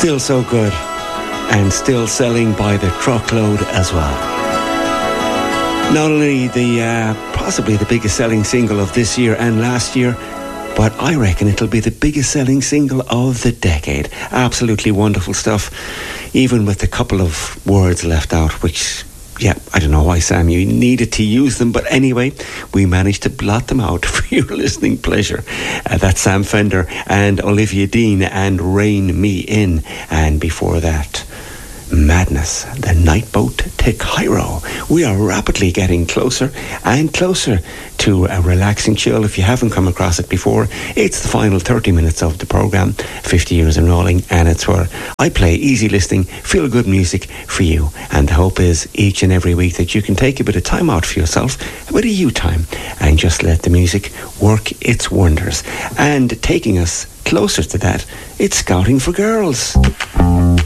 Still so good, and still selling by the truckload as well. Not only the possibly the biggest selling single of this year and last year, but I reckon it'll be the biggest selling single of the decade. Absolutely wonderful stuff, even with a couple of words left out, which, yeah, I don't know why, Sam, you needed to use them, but anyway, we managed to blot them out for your listening pleasure. That's Sam Fender and Olivia Dean and Rein Me In, and before that, Madness, the Night Boat to Cairo. We are rapidly getting closer and closer to a relaxing chill. If you haven't come across it before, it's the final 30 minutes of the programme, 50 years and rolling, and it's where I play easy listening, feel good music for you. And the hope is each and every week that you can take a bit of time out for yourself, a bit of you time, and just let the music work its wonders. And taking us closer to that, it's Scouting for Girls.